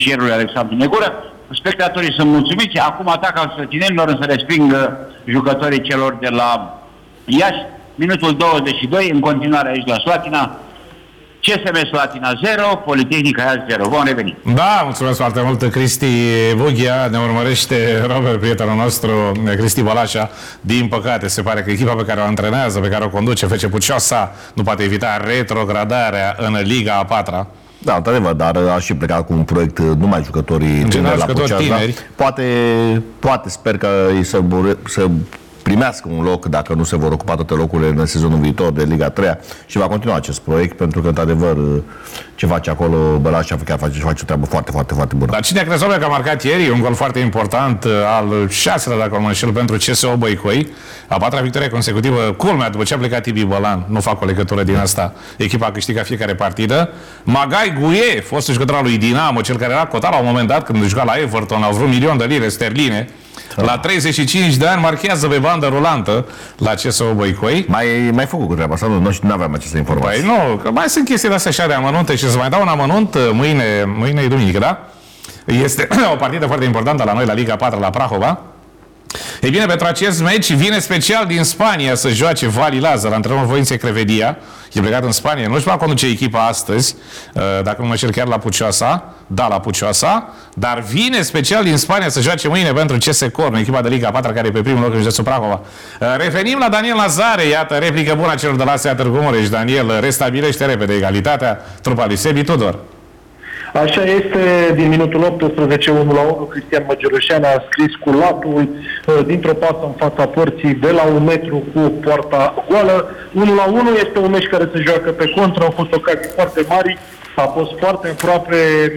Gerului Alexandru Negură. Spectatorii sunt mulțumiți. Acum ataca sătinenilor, însă resping jucătorii celor de la Iași. Minutul 22, în continuare aici la Slatina. CSM Slatina 0, Politehnica Iași 0. Vom reveni. Da, mulțumesc foarte mult, Cristi Bughia. Ne urmărește Robert, prietenul nostru, Cristi Balașa. Din păcate, se pare că echipa pe care o antrenează, pe care o conduce, FC Pucioasa, nu poate evita retrogradarea în Liga a 4-a. Da, într-adevăr, dar aș și pleca cu un proiect numai jucătorii tineri la Pucioasa. Poate sper că ei să primească un loc, dacă nu se vor ocupa toate locurile în sezonul viitor de Liga 3 și va continua acest proiect, pentru că, într-adevăr, ce face acolo Bălașa face o treabă foarte, foarte, foarte bună. Dar cine crezi, că a marcat ieri un gol foarte important, al 6-lea, dacă nu mă înșel, pentru CSO Băicoi, a 4-a victorie consecutivă, culmea, după ce a plecat Tibi Bălan, nu fac o legătură din asta, echipa a câștigat fiecare partidă. Magai Guie, fostul jucător al lui Dinamo, cel care era cotat la un moment dat când juca la Everton, au vrut 1.000.000 de lire sterline. La 35 de ani marchează pe bandă rulantă la CSO Băicoi. Mai făcut cu treaba asta? Nu aveam aceste informații. Păi nu, că mai sunt chestiile astea așa de amănunte și să mai dau un amănunt mâine e duminică, da? Este o partidă foarte importantă la noi, la Liga 4, la Prahova. Ei bine, pentru acest meci vine special din Spania să joace Vali Lazar, antrenorul Voinței Crevedia. E plecat în Spania. Nu știu conduce echipa astăzi, dacă nu mă cer chiar la Pucioasa. Da, la Pucioasa. Dar vine special din Spania să joace mâine pentru CS Corn, echipa de Liga 4 care e pe primul loc în județul Prahova. Revenim la Daniel Lazare. Iată, replică bună a celor de la SEA Târgu Mureș. Daniel restabilește repede egalitatea. Trupa lui Sebi Tudor. Așa este, din minutul 18, 1-1, Cristian Măgerușean a scris cu latul dintr-o pasă în fața porții de la 1 metru cu poarta goală. 1-1 este un meci care se joacă pe contra, au fost ocazii foarte mari, a fost foarte aproape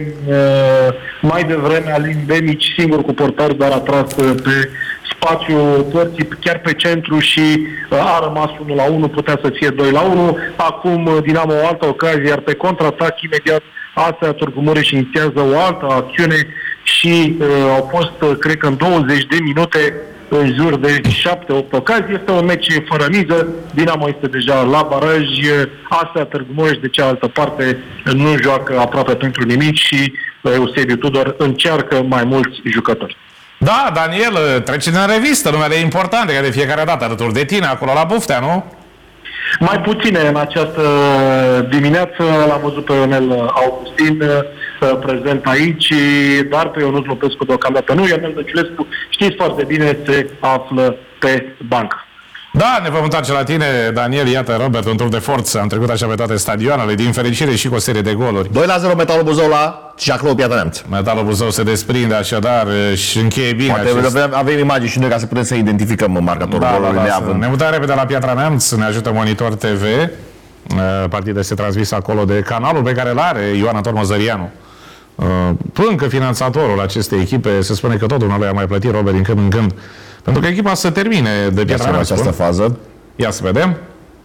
mai devreme Alin Bemici singur cu portar, dar a tras pe spațiul porții, chiar pe centru și a rămas 1-1, putea să fie 2-1. Acum Dinamo o altă ocazie, iar pe contraatac imediat SEA Târgu Mureș inițiază o altă acțiune și au fost, cred că în 20 de minute, în jur de 7-8 ocazii. Este un meci fără miză. Dinamo este deja la baraj. SEA Târgu Mureș, de cealaltă parte, nu joacă aproape pentru nimic și Eusebiu Tudor încearcă mai mulți jucători. Da, Daniel, trece în revistă numele importante, ca de fiecare dată, alături de tine, acolo la Buftea, nu? Mai puține în această dimineață. L-am văzut pe Ionel Augustin prezent aici, dar pe Ionuț Lopescu deocamdată nu. Ionel Dăciulescu, știți foarte bine, se află pe bancă. Da, ne vom întoarce la tine, Daniel. Iată, Robert, un tur de forță. Am trecut așa pe toate stadioanele, din fericire și cu o serie de goluri. 2-0 Metalul Buzău la Ceaclău Piatra Neamț. Metalul Buzău se desprinde așadar și încheie bine. Poate avem imagini și noi ca să putem să identificăm marcatorul golului. Ne mutăm repede la Piatra Neamț, ne ajută Monitor TV. Partida este transmisă acolo de canalul pe care îl are Ioan Anton Măzărianu. Încă finanțatorul acestei echipe, se spune că totul nu le-a mai plătit Robert din când în când. Pentru că echipa să termine de Piatra Neamț. Această fază. Ia să vedem.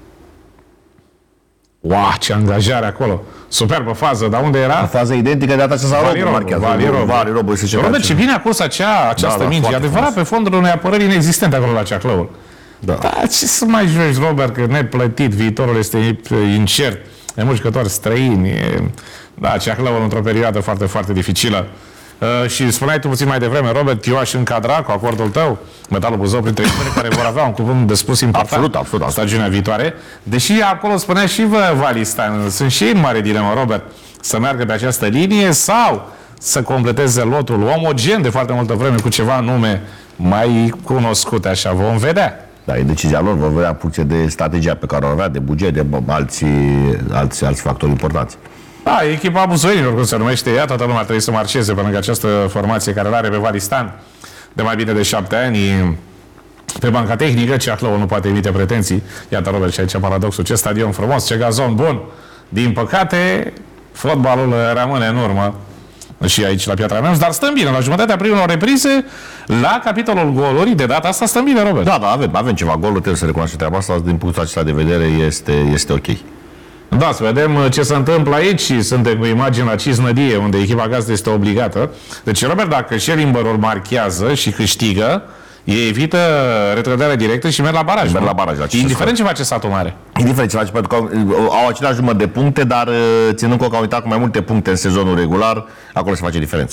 Wow, ce angajare acolo. Superbă fază, dar unde era? O fază identică de data aceasta Vali Robu. Robert, ce bine a curs această minge. E adevărat, pe fondul unei apărări inexistente acolo la Ceaclăul. Da, ce să mai joci, Robert, că neplătit, viitorul este incert. E mulți jucători străini. Da, Ceaclăul într-o perioadă foarte, foarte dificilă. Și spuneai tu puțin mai devreme, Robert, eu aș încadra cu acordul tău Metalul Buzău printre echipele care vor avea un cuvânt de spus important. Absolut. Stagiunea viitoare. Deși acolo spunea și Vali Stan, sunt și ei în mare dilemă, Robert, să meargă pe această linie sau să completeze lotul omogen de foarte multă vreme cu ceva nume mai cunoscute, așa, vom vedea. Da, e decizia lor, vor vedea în funcție de strategia pe care o avea, de buget, de alți factori importanți. Da, echipa buzoienilor, cum se numește ea, toată lumea trebuie să marcheze pe lângă această formație care are pe Valistan de mai bine de 7 ani pe banca tehnică. Ceaclău nu poate emite pretenții. Iată, Robert, și aici paradoxul. Ce stadion frumos, ce gazon bun. Din păcate, fotbalul rămâne în urmă și aici la Piatra Neamț, dar stăm bine. La jumătatea primelor reprize, la capitolul goluri, de data asta stăm bine, Robert. Da, avem ceva goluri, trebuie să recunoaștem treaba asta. Din punctul acesta de vedere este ok. Da, să vedem ce se întâmplă aici. Suntem cu imagini la Cisnădie, unde echipa gazdă este obligată. Deci, Robert, dacă Schellimberul marchează și câștigă, ei evită retrădarea directă și merg la baraj. Merg la baraj. Indiferent ce face Satul Mare. Indiferent ce face, pentru că au același număr de puncte, dar ținând cont că au uitat cu mai multe puncte în sezonul regular, acolo se face diferență.